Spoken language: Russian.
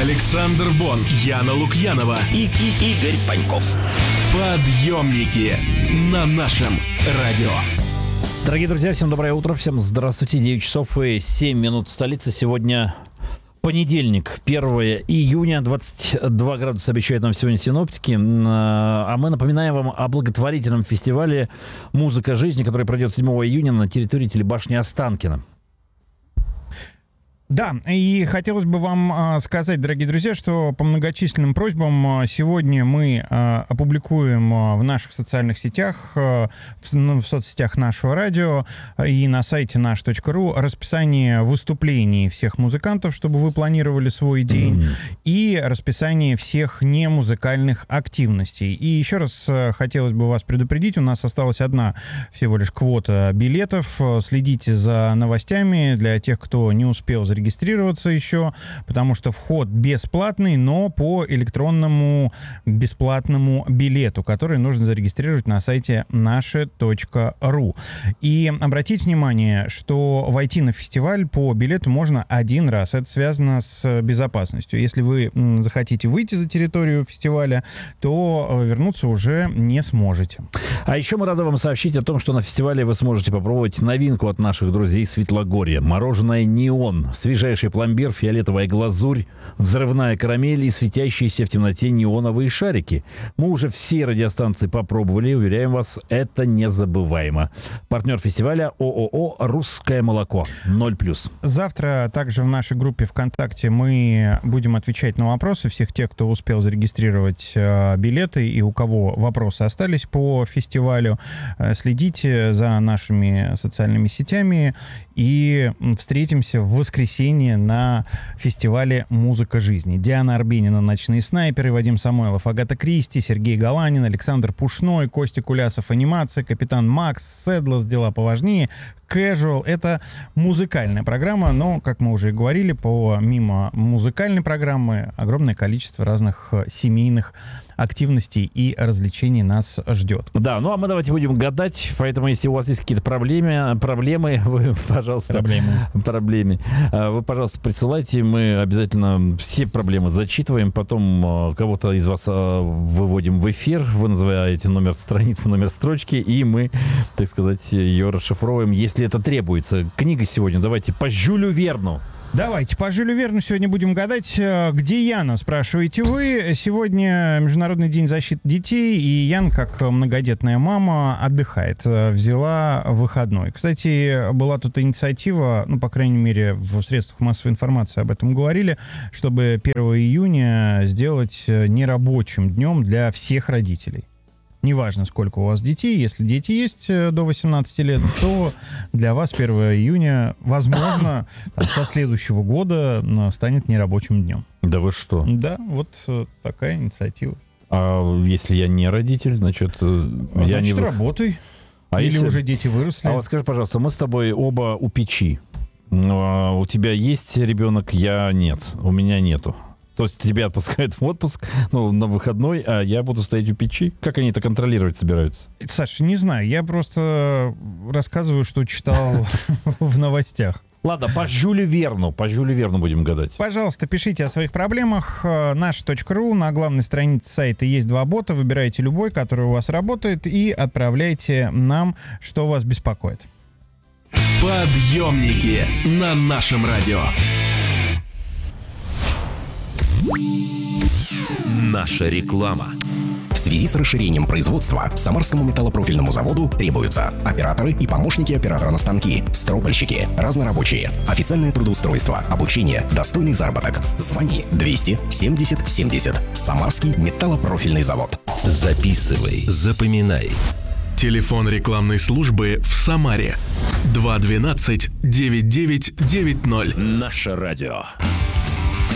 Александр Бон, Яна Лукьянова и Игорь Паньков. Подъемники на нашем радио. Дорогие друзья, всем доброе утро, всем здравствуйте. 9 часов и 7 минут в столице. Сегодня понедельник, 1 июня, 22 градуса обещают нам сегодня синоптики. А мы напоминаем вам о благотворительном фестивале «Музыка жизни», который пройдет 7 июня на территории телебашни Останкино. Да, и хотелось бы вам сказать, дорогие друзья, что по многочисленным просьбам сегодня мы опубликуем в наших социальных сетях, в соцсетях нашего радио и на сайте наш.ру расписание выступлений всех музыкантов, чтобы вы планировали свой день, и расписание всех немузыкальных активностей. И еще раз хотелось бы вас предупредить, у нас осталась одна всего лишь квота билетов. Следите за новостями для тех, кто не успел зарегистрироваться еще, потому что вход бесплатный, но по электронному бесплатному билету, который нужно зарегистрировать на сайте наше.ру. И обратите внимание, что войти на фестиваль по билету можно один раз. Это связано с безопасностью. Если вы захотите выйти за территорию фестиваля, то вернуться уже не сможете. А еще мы рады вам сообщить о том, что на фестивале вы сможете попробовать новинку от наших друзей Светлогорья. Мороженое «Неон». Свежайший пломбир, фиолетовая глазурь, взрывная карамель и светящиеся в темноте неоновые шарики. Мы уже все радиостанции попробовали, и, уверяем вас, это незабываемо. Партнер фестиваля ООО «Русское молоко». 0+. Завтра также в нашей группе ВКонтакте мы будем отвечать на вопросы всех тех, кто успел зарегистрировать билеты и у кого вопросы остались по фестивалю. Следите за нашими социальными сетями и встретимся в воскресенье на фестивале «Музыка жизни». Диана Арбенина, «Ночные снайперы», Вадим Самойлов, Агата Кристи, Сергей Галанин, Александр Пушной, Костя Кулясов, «Анимация», Капитан Макс, Седлос, «Дела поважнее», Casual. Это музыкальная программа, но, как мы уже и говорили, помимо музыкальной программы огромное количество разных семейных активностей и развлечений нас ждет. Да, ну а мы давайте будем гадать, поэтому если у вас есть какие-то проблемы, вы, пожалуйста... Вы, пожалуйста, присылайте, мы обязательно все проблемы зачитываем, потом кого-то из вас выводим в эфир, вы называете номер страницы, номер строчки, и мы, так сказать, ее расшифровываем, если это требуется. Книга сегодня, давайте, по Жюлю Верну. Давайте, по Жюлю Верну сегодня будем гадать. Где Яна, спрашиваете вы. Сегодня Международный день защиты детей, и Ян, как многодетная мама, отдыхает. Взяла выходной. Кстати, была тут инициатива, ну, по крайней мере, в средствах массовой информации об этом говорили, чтобы 1 июня сделать нерабочим днем для всех родителей. Неважно, сколько у вас детей, если дети есть до 18 лет, то для вас 1 июня, возможно, со следующего года станет нерабочим днем. Да вы что? Да, вот такая инициатива. А если я не родитель, значит, я не... работай. Или если... уже дети выросли. А вот скажи, пожалуйста, мы с тобой оба у печи. У тебя есть ребенок, я нет. У меня нету. То есть тебя отпускают в отпуск, ну, на выходной, а я буду стоять у печи? Как они это контролировать собираются? Саша, не знаю. Я просто рассказываю, что читал в новостях. Ладно, по Жюлю Верну будем гадать. Пожалуйста, пишите о своих проблемах. Наш.ру, на главной странице сайта есть 2 бота. Выбирайте любой, который у вас работает, и отправляйте нам, что вас беспокоит. Подъемники на нашем радио. Наша реклама. В связи с расширением производства Самарскому металлопрофильному заводу требуются операторы и помощники оператора на станки, стропольщики, разнорабочие, официальное трудоустройство, обучение, достойный заработок. Звони 200 70 70. Самарский металлопрофильный завод. Записывай, запоминай. Телефон рекламной службы в Самаре 212 9990. Наше радио.